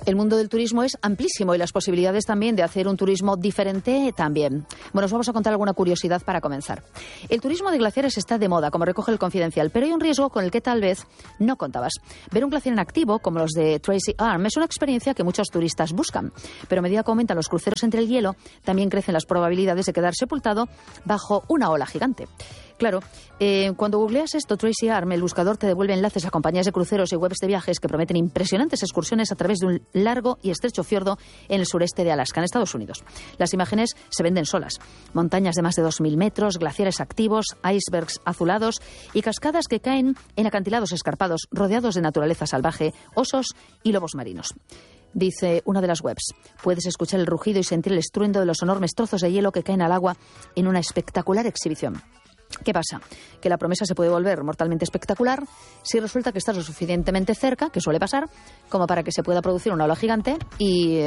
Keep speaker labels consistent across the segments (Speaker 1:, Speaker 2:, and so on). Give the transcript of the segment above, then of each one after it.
Speaker 1: El mundo del turismo es amplísimo y las posibilidades también de hacer un turismo diferente también. Bueno, os vamos a contar alguna curiosidad para comenzar. El turismo de glaciares está de moda, como recoge el Confidencial, pero hay un riesgo con el que tal vez no contabas. Ver un glaciar en activo, como los de Tracy Arm, es una experiencia que muchos turistas buscan. Pero a medida que aumentan los cruceros entre el hielo, también crecen las probabilidades de quedar sepultado bajo una ola gigante. Claro, cuando googleas esto, Tracy Arm, el buscador te devuelve enlaces a compañías de cruceros y webs de viajes que prometen impresionantes excursiones a través de un largo y estrecho fiordo en el sureste de Alaska, en Estados Unidos. Las imágenes se venden solas. Montañas de más de 2.000 metros, glaciares activos, icebergs azulados y cascadas que caen en acantilados escarpados, rodeados de naturaleza salvaje, osos y lobos marinos. Dice una de las webs, puedes escuchar el rugido y sentir el estruendo de los enormes trozos de hielo que caen al agua en una espectacular exhibición. ¿Qué pasa? Que la promesa se puede volver mortalmente espectacular si resulta que estás lo suficientemente cerca, que suele pasar, como para que se pueda producir una ola gigante y,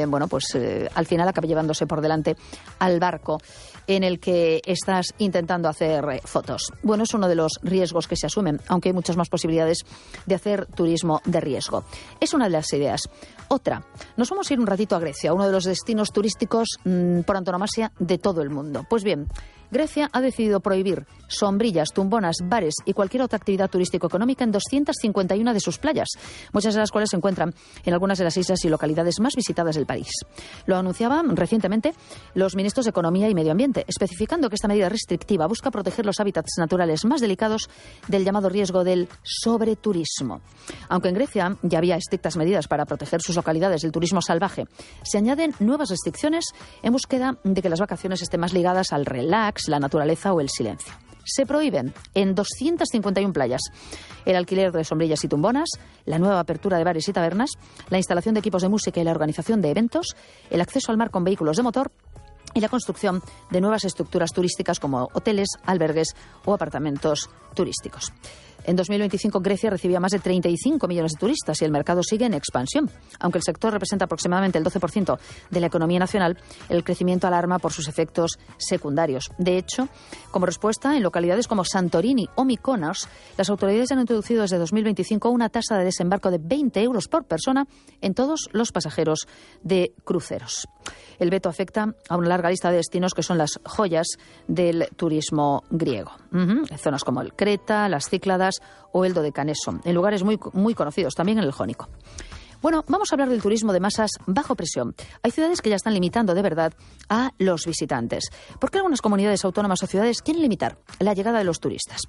Speaker 1: al final acabe llevándose por delante al barco en el que estás intentando hacer fotos. Bueno, es uno de los riesgos que se asumen, aunque hay muchas más posibilidades de hacer turismo de riesgo. Es una de las ideas. Otra, nos vamos a ir un ratito a Grecia, uno de los destinos turísticos por antonomasia de todo el mundo. Pues bien, Grecia ha decidido prohibir sombrillas, tumbonas, bares y cualquier otra actividad turístico-económica en 251 de sus playas, muchas de las cuales se encuentran en algunas de las islas y localidades más visitadas del país. Lo anunciaban recientemente los ministros de Economía y Medio Ambiente, especificando que esta medida restrictiva busca proteger los hábitats naturales más delicados del llamado riesgo del sobreturismo. Aunque en Grecia ya había estrictas medidas para proteger sus localidades del turismo salvaje, se añaden nuevas restricciones en búsqueda de que las vacaciones estén más ligadas al relax, la naturaleza o el silencio. Se prohíben en 251 playas el alquiler de sombrillas y tumbonas, la nueva apertura de bares y tabernas, la instalación de equipos de música y la organización de eventos, el acceso al mar con vehículos de motor y la construcción de nuevas estructuras turísticas como hoteles, albergues o apartamentos turísticos. En 2025 Grecia recibía más de 35 millones de turistas y el mercado sigue en expansión. Aunque el sector representa aproximadamente el 12% de la economía nacional, el crecimiento alarma por sus efectos secundarios. De hecho, como respuesta, en localidades como Santorini o Mykonos, las autoridades han introducido desde 2025 una tasa de desembarco de 20 euros por persona en todos los pasajeros de cruceros. El veto afecta a una larga lista de destinos que son las joyas del turismo griego. Zonas como el Creta, las Cícladas o el Dodecaneso, en lugares muy conocidos, también en el Jónico. Bueno, vamos a hablar del turismo de masas bajo presión. Hay ciudades que ya están limitando de verdad a los visitantes. ¿Por qué algunas comunidades autónomas o ciudades quieren limitar la llegada de los turistas?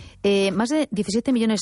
Speaker 1: Más de 17,5 millones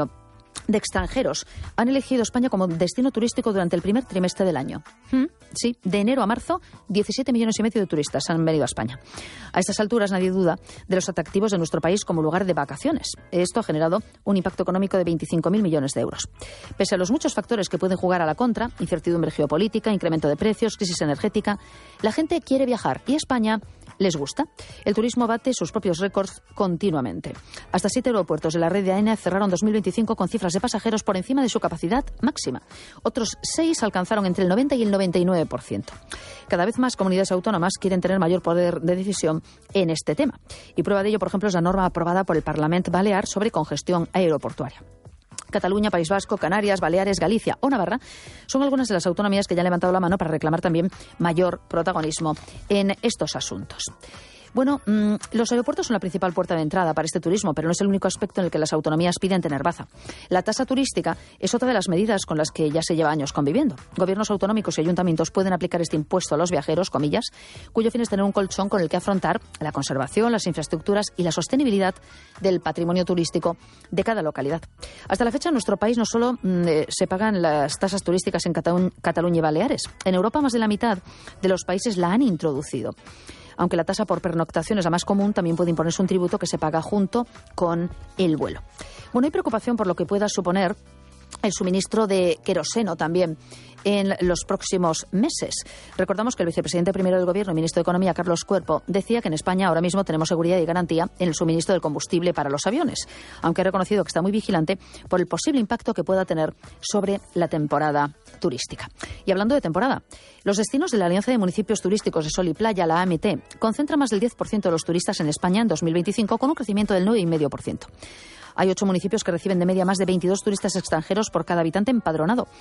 Speaker 1: de extranjeros han elegido España como destino turístico durante el primer trimestre del año. Sí, de enero a marzo, 17,5 millones de turistas han venido a España. A estas alturas nadie duda de los atractivos de nuestro país como lugar de vacaciones. Esto ha generado un impacto económico de 25.000 millones de euros. Pese a los muchos factores que pueden jugar a la contra, incertidumbre geopolítica, incremento de precios, crisis energética, la gente quiere viajar y España les gusta. El turismo bate sus propios récords continuamente. Hasta 7 aeropuertos de la red de AENA cerraron 2025 con cifras de pasajeros por encima de su capacidad máxima. Otros 6 alcanzaron entre el 90 y el 99%. Cada vez más comunidades autónomas quieren tener mayor poder de decisión en este tema. Y prueba de ello, por ejemplo, es la norma aprobada por el Parlamento Balear sobre congestión aeroportuaria. Cataluña, País Vasco, Canarias, Baleares, Galicia o Navarra son algunas de las autonomías que ya han levantado la mano para reclamar también mayor protagonismo en estos asuntos. Bueno, los aeropuertos son la principal puerta de entrada para este turismo, pero no es el único aspecto en el que las autonomías piden tener baza. La tasa turística es otra de las medidas con las que ya se lleva años conviviendo. Gobiernos autonómicos y ayuntamientos pueden aplicar este impuesto a los viajeros, comillas, cuyo fin es tener un colchón con el que afrontar la conservación, las infraestructuras y la sostenibilidad del patrimonio turístico de cada localidad. Hasta la fecha en nuestro país no solo se pagan las tasas turísticas en Cataluña y Baleares. En Europa más de la mitad de los países la han introducido. Aunque la tasa por pernoctación es la más común, también puede imponerse un tributo que se paga junto con el vuelo. Bueno, hay preocupación por lo que pueda suponer el suministro de queroseno también en los próximos meses. Recordamos que el vicepresidente primero del Gobierno y ministro de Economía, Carlos Cuerpo, decía que en España ahora mismo tenemos seguridad y garantía en el suministro del combustible para los aviones, aunque ha reconocido que está muy vigilante por el posible impacto que pueda tener sobre la temporada turística. Y hablando de temporada, los destinos de la Alianza de Municipios Turísticos de Sol y Playa, la AMT, concentran más del 10% de los turistas en España en 2025 con un crecimiento del 9,5%. Hay 8 municipios que reciben de media más de 22 turistas extranjeros por cada habitante empadronado.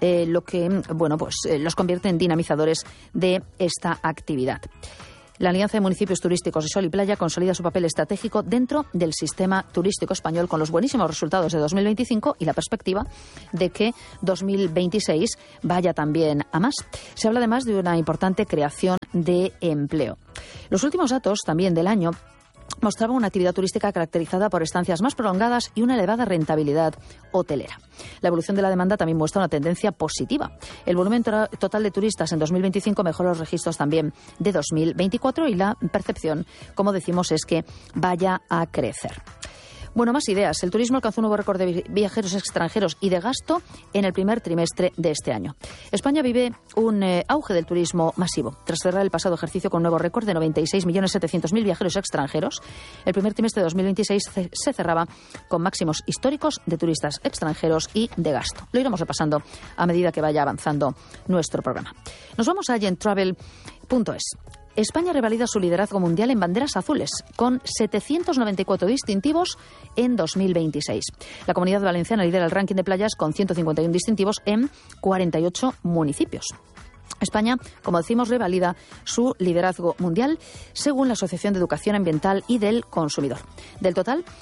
Speaker 1: lo que los convierte en dinamizadores de esta actividad. La Alianza de Municipios Turísticos de Sol y Playa consolida su papel estratégico dentro del sistema turístico español con los buenísimos resultados de 2025 y la perspectiva de que 2026 vaya también a más. Se habla además de una importante creación de empleo. Los últimos datos también del año mostraba una actividad turística caracterizada por estancias más prolongadas y una elevada rentabilidad hotelera. La evolución de la demanda también muestra una tendencia positiva. El volumen total de turistas en 2025 mejoró los registros también de 2024 y la percepción, como decimos, es que vaya a crecer. Bueno, más ideas. El turismo alcanzó un nuevo récord de viajeros extranjeros y de gasto en el primer trimestre de este año. España vive un auge del turismo masivo. Tras cerrar el pasado ejercicio con un nuevo récord de 96.700.000 viajeros extranjeros, el primer trimestre de 2026 se cerraba con máximos históricos de turistas extranjeros y de gasto. Lo iremos repasando a medida que vaya avanzando nuestro programa. Nos vamos a agenttravel.es. España revalida su liderazgo mundial en banderas azules, con 794 distintivos en 2026. La Comunidad Valenciana lidera el ranking de playas con 151 distintivos en 48 municipios. España, como decimos, revalida su liderazgo mundial según la Asociación de Educación Ambiental y del Consumidor. Del total,